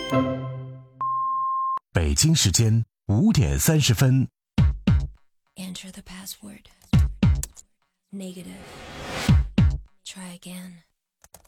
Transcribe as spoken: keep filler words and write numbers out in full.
北京时间五点三十分。 Enter the password. Negative. Try again.